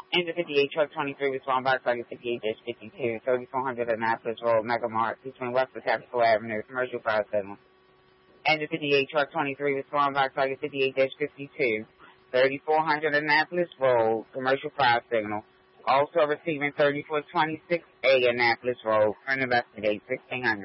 Engine 58, truck 23, respond by target 58-52, 3400 Annapolis Road, Mega Mart, between West and Capitol Avenue, commercial fire signal. Engine 58, truck 23, respond by target 58-52, 3400 Annapolis Road, commercial fire signal. Also receiving 3426A Annapolis Road, for an investigate, 1600.